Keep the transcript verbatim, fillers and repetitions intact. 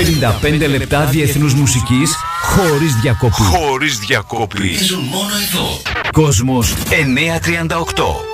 πενήντα πέντε λεπτά διεθνούς μουσικής χωρίς διακοπή. Χωρίς διακοπή. Παίζουν μόνο εδώ. Κόσμος εννιακόσια τριάντα οκτώ.